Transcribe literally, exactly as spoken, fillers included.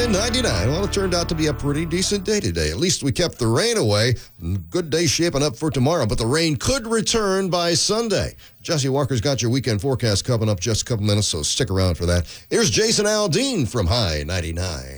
ninety-nine. Well, it turned out to be a pretty decent day today. At least we kept the rain away. Good day shaping up for tomorrow, but the rain could return by Sunday. Jesse Walker's got your weekend forecast coming up just a couple minutes, so stick around for that. Here's Jason Aldean from High ninety-nine.